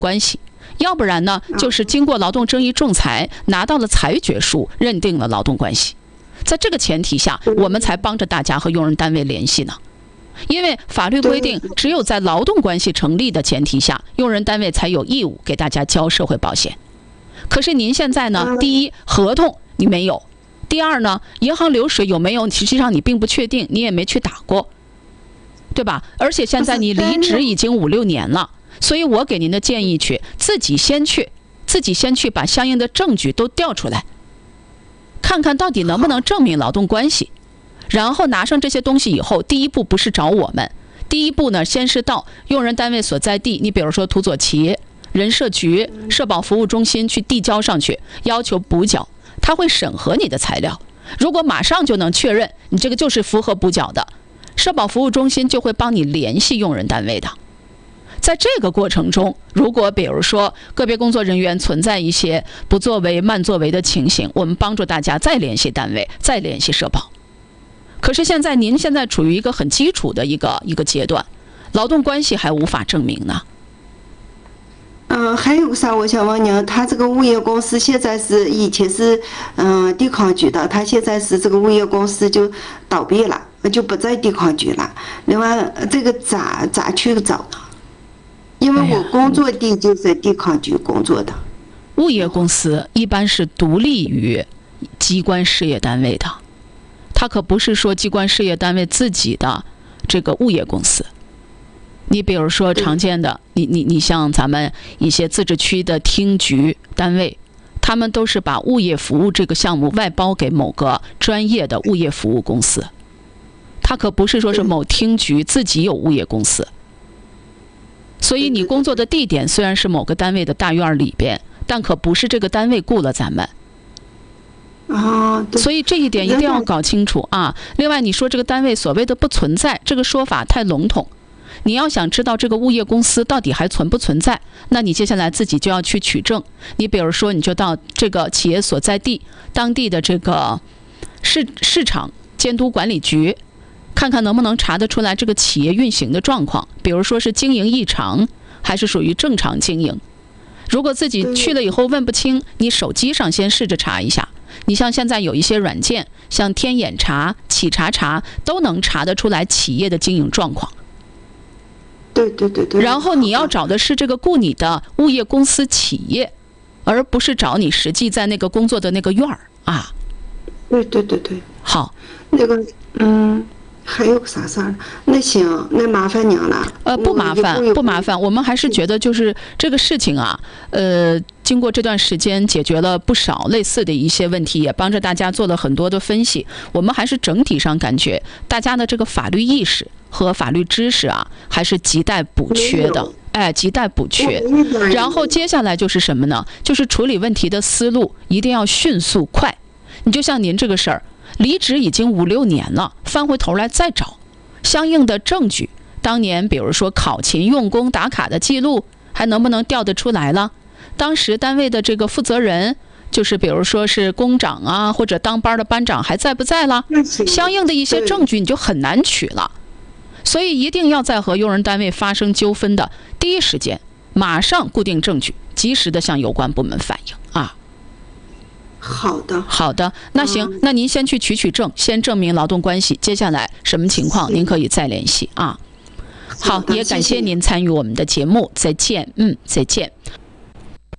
关系，要不然呢，就是经过劳动争议仲裁拿到了裁决书，认定了劳动关系。在这个前提下，我们才帮着大家和用人单位联系呢。因为法律规定，只有在劳动关系成立的前提下，用人单位才有义务给大家交社会保险。可是您现在呢，第一，合同你没有；第二呢，银行流水有没有，实际上你并不确定，你也没去打过，对吧？而且现在你离职已经5、6年了，所以我给您的建议自己先去把相应的证据都调出来，看看到底能不能证明劳动关系。然后拿上这些东西以后，第一步不是找我们，第一步呢，先是到用人单位所在地，你比如说土佐企、人社局、社保服务中心去递交上去，要求补缴，他会审核你的材料。如果马上就能确认你这个就是符合补缴的，社保服务中心就会帮你联系用人单位的。在这个过程中，如果比如说个别工作人员存在一些不作为、慢作为的情形，我们帮助大家再联系单位，再联系社保。可是您现在处于一个很基础的一个阶段，劳动关系还无法证明呢。 还有个啥我想问您，他这个物业公司现在以前是地康局的，他现在是这个物业公司就倒闭了，就不在地康局了。另外这个咋去找呢？因为我工作地就在地康局工作的。 物业公司一般是独立于机关事业单位的，它可不是说机关事业单位自己的这个物业公司。你比如说常见的，你像咱们一些自治区的厅局单位，他们都是把物业服务这个项目外包给某个专业的物业服务公司，它可不是说是某厅局自己有物业公司。所以你工作的地点虽然是某个单位的大院里边，但可不是这个单位雇了咱们。所以这一点一定要搞清楚啊。另外你说这个单位所谓的不存在，这个说法太笼统。你要想知道这个物业公司到底还存不存在，那你接下来自己就要去取证。你比如说，你就到这个企业所在地当地的这个市场监督管理局，看看能不能查得出来这个企业运行的状况，比如说是经营异常还是属于正常经营。如果自己去了以后问不清，你手机上先试着查一下。你像现在有一些软件，像天眼查、企查都能查得出来企业的经营状况。 对。 然后你要找的是这个雇你的物业公司企业，而不是找你实际在那个工作的那个院儿啊。 对。 好， 那个还有啥事儿？那行，那麻烦您了。 不麻烦，我们还是觉得就是这个事情啊，经过这段时间解决了不少类似的一些问题，也帮着大家做了很多的分析。我们还是整体上感觉大家的这个法律意识和法律知识啊，还是亟待补缺的。亟待补缺。然后接下来就是什么呢？就是处理问题的思路一定要迅速快。你就像您这个事儿，离职已经5、6年了，翻回头来再找相应的证据，当年比如说考勤用工打卡的记录还能不能调得出来了？当时单位的这个负责人，就是比如说是工长啊，或者当班的班长还在不在了？相应的一些证据你就很难取了。所以一定要在和用人单位发生纠纷的第一时间，马上固定证据，及时的向有关部门反映啊。好的，那行，那您先去取证，先证明劳动关系，接下来什么情况您可以再联系啊。好，也感谢您参与我们的节目，再见，再见。